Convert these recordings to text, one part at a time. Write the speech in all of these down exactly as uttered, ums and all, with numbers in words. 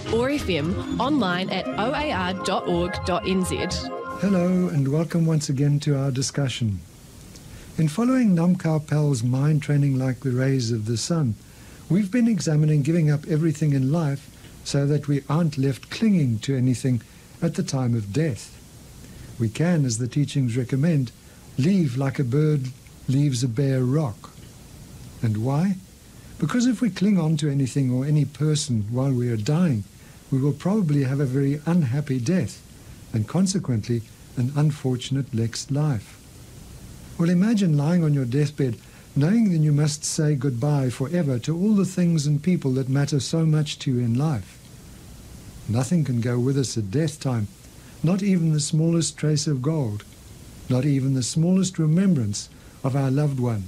or F M, online at o a r dot org dot n z. Hello and welcome once again to our discussion. In following Nam Kao Pal's mind training like the rays of the sun, we've been examining giving up everything in life so that we aren't left clinging to anything at the time of death. We can, as the teachings recommend, leave like a bird leaves a bare rock. And why? Because if we cling on to anything or any person while we are dying, we will probably have a very unhappy death, and consequently an unfortunate next life. Well, imagine lying on your deathbed knowing that you must say goodbye forever to all the things and people that matter so much to you in life. Nothing can go with us at death time, not even the smallest trace of gold, not even the smallest remembrance of our loved one.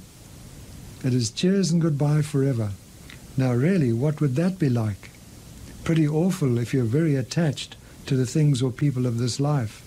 It is cheers and goodbye forever. Now really, what would that be like? Pretty awful if you're very attached to the things or people of this life.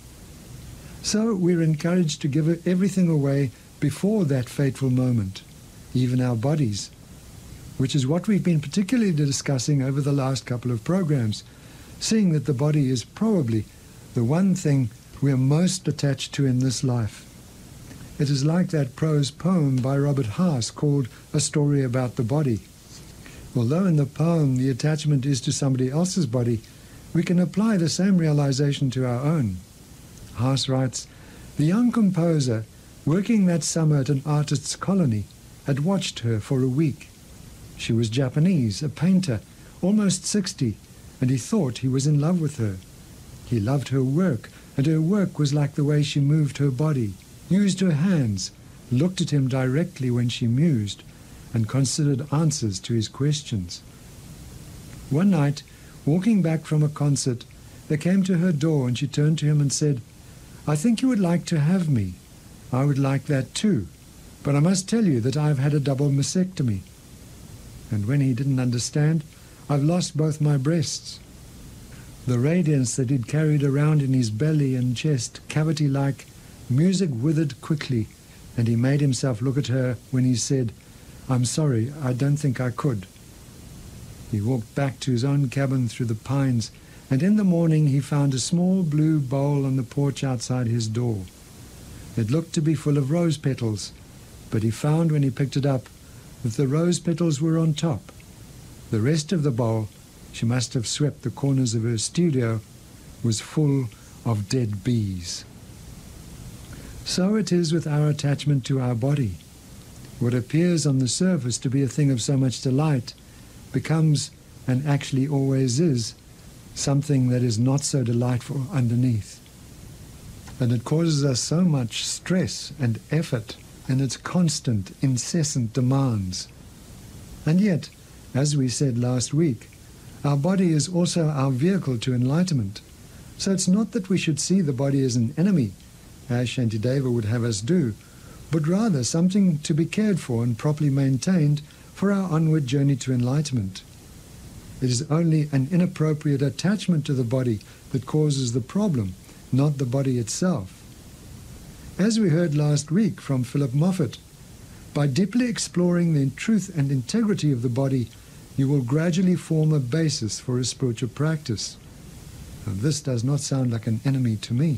So we're encouraged to give everything away before that fateful moment, even our bodies, which is what we've been particularly discussing over the last couple of programs, seeing that the body is probably the one thing we're most attached to in this life. It is like that prose poem by Robert Haas called A Story About the Body. Although in the poem the attachment is to somebody else's body, we can apply the same realization to our own. Haas writes, "The young composer, working that summer at an artist's colony, had watched her for a week. She was Japanese, a painter, almost sixty, and he thought he was in love with her. He loved her work, and her work was like the way she moved her body, used her hands, looked at him directly when she mused, and considered answers to his questions. One night, walking back from a concert, they came to her door and she turned to him and said, 'I think you would like to have me. I would like that too, but I must tell you that I've had a double mastectomy.' And when he didn't understand, 'I've lost both my breasts.' The radiance that he'd carried around in his belly and chest, cavity-like, music withered quickly, and he made himself look at her when he said, 'I'm sorry, I don't think I could.' He walked back to his own cabin through the pines, and in the morning he found a small blue bowl on the porch outside his door. It looked to be full of rose petals, but he found when he picked it up that the rose petals were on top. The rest of the bowl, she must have swept the corners of her studio, was full of dead bees. So it is with our attachment to our body. What appears on the surface to be a thing of so much delight becomes, and actually always is, something that is not so delightful underneath. And it causes us so much stress and effort in its constant, incessant demands. And yet, as we said last week, our body is also our vehicle to enlightenment. So it's not that we should see the body as an enemy, as Shantideva would have us do, but rather something to be cared for and properly maintained for our onward journey to enlightenment. It is only an inappropriate attachment to the body that causes the problem, not the body itself. As we heard last week from Philip Moffat, by deeply exploring the truth and integrity of the body, you will gradually form a basis for a spiritual practice. Now, this does not sound like an enemy to me.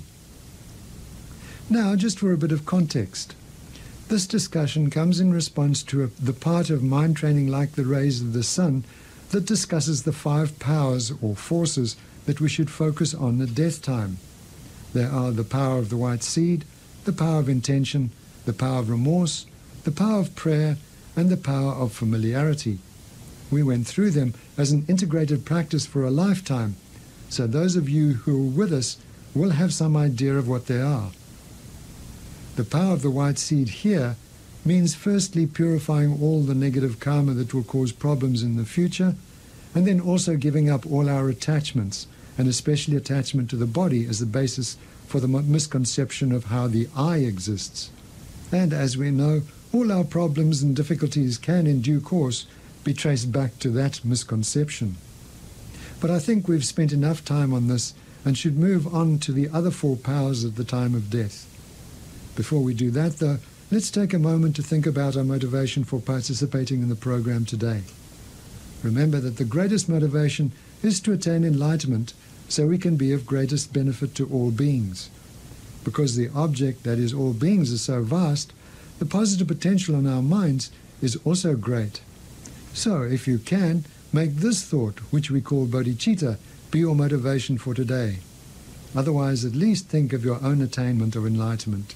Now, just for a bit of context, this discussion comes in response to a, the part of mind training like the rays of the sun that discusses the five powers or forces that we should focus on at death time. There are the power of the white seed, the power of intention, the power of remorse, the power of prayer, and the power of familiarity. We went through them as an integrated practice for a lifetime, so those of you who are with us will have some idea of what they are. The power of the white seed here means firstly purifying all the negative karma that will cause problems in the future, and then also giving up all our attachments, and especially attachment to the body as the basis for the misconception of how the I exists. And as we know, all our problems and difficulties can in due course be traced back to that misconception. But I think we've spent enough time on this and should move on to the other four powers at the time of death. Before we do that, though, let's take a moment to think about our motivation for participating in the program today. Remember that the greatest motivation is to attain enlightenment so we can be of greatest benefit to all beings. Because the object, that is all beings, is so vast, the positive potential in our minds is also great. So, if you can, make this thought, which we call bodhicitta, be your motivation for today. Otherwise, at least think of your own attainment of enlightenment.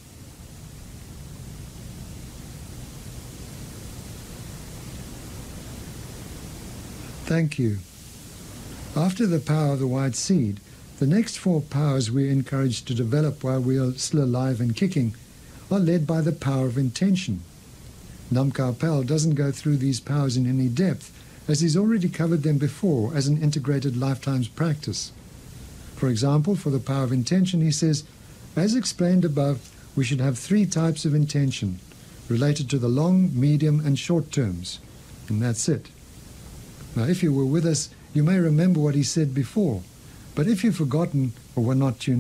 Thank you. After the power of the white seed, the next four powers we're encouraged to develop while we are still alive and kicking are led by the power of intention. Nam Kao Pel doesn't go through these powers in any depth, as he's already covered them before as an integrated lifetime's practice. For example, for the power of intention, he says, as explained above, we should have three types of intention, related to the long, medium, and short terms. And that's it. Now, if you were with us, you may remember what he said before, but if you've forgotten or were not tuned